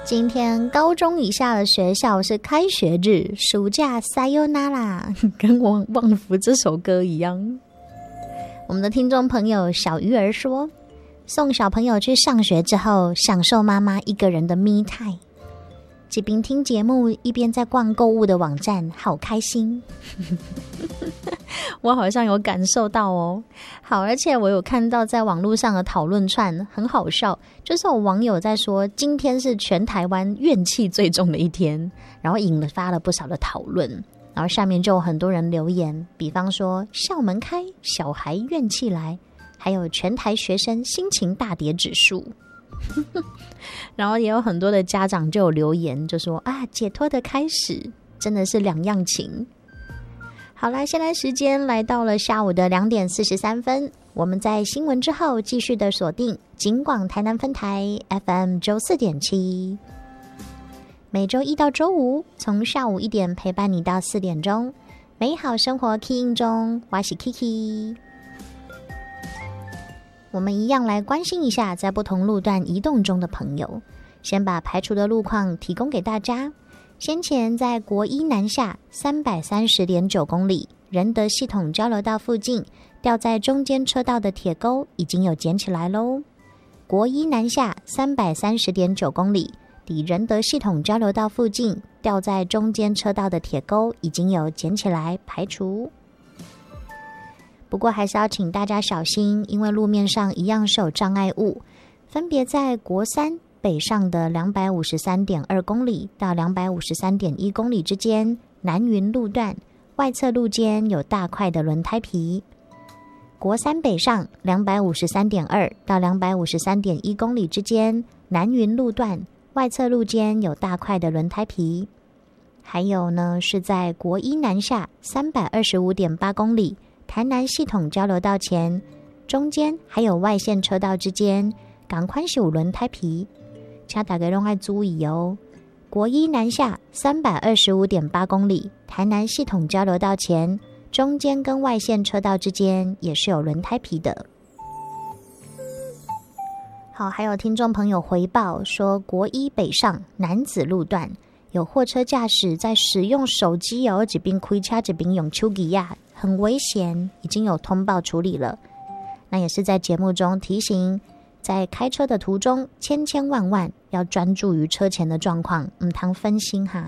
今天高中以下的学校是开学日，暑假 Sayonara， 跟旺福这首歌一样。我们的听众朋友小鱼儿说，送小朋友去上学之后，享受妈妈一个人的 me time， 一边听节目一边在逛购物的网站，好开心。我好像有感受到哦。好，而且我有看到在网络上的讨论串很好笑，就是有网友在说今天是全台湾怨气最重的一天，然后引发了不少的讨论，然后下面就有很多人留言，比方说校门开，小孩怨气来，还有全台学生心情大跌指数。然后也有很多的家长就有留言，就说啊，解脱的开始，真的是两样情。好啦，现在时间来到了下午的2点43分，我们在新闻之后继续的锁定警广台南分台 FM 94.7，每周一到周五从下午1点陪伴你到4点钟，美好生活 Key in 中，我是 Kiki。我们一样来关心一下在不同路段移动中的朋友，先把排除的路况提供给大家。先前在国一南下 330.9 公里仁德系统交流道附近掉在中间车道的铁钩已经有捡起来咯。国一南下 330.9 公里抵仁德系统交流道附近掉在中间车道的铁钩已经有捡起来排除。不过还是要请大家小心，因为路面上一样是有障碍物，分别在国三北上的 253.2 公里到 253.1 公里之间南云路段外侧路肩有大块的轮胎皮，国三北上 253.2 到 253.1 公里之间南云路段外侧路肩有大块的轮胎皮。还有呢，是在国一南下 325.8 公里台南系统交流道前中间还有外线车道之间赶快修轮胎皮，请大家都要注意哦。国一南下 325.8 公里台南系统交流道前中间跟外线车道之间也是有轮胎皮的。好，还有听众朋友回报说，国一北上楠梓路段有货车驾驶在使用手机一边开车一边用手机呀，很危险，已经有通报处理了。那也是在节目中提醒，在开车的途中千万要专注于车前的状况，唔通分心哈。